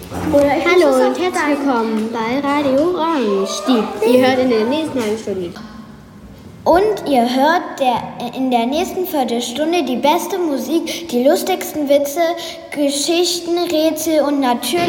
Hallo und herzlich willkommen bei Radio Orange. Ihr hört in der nächsten halben Stunde. Und ihr hört in der nächsten Viertelstunde die beste Musik, die lustigsten Witze, Geschichten, Rätsel und natürlich